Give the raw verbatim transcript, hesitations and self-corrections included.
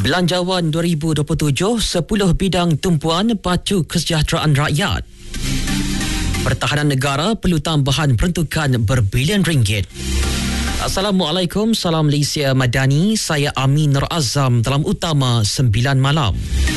Belanjawan dua ribu dua puluh tujuh, sepuluh bidang tumpuan pacu kesejahteraan rakyat. Pertahanan negara perlu tambahan peruntukan berbilion ringgit. Assalamualaikum, salam Malaysia Madani. Saya Amin Nur Azam dalam Utama sembilan Malam.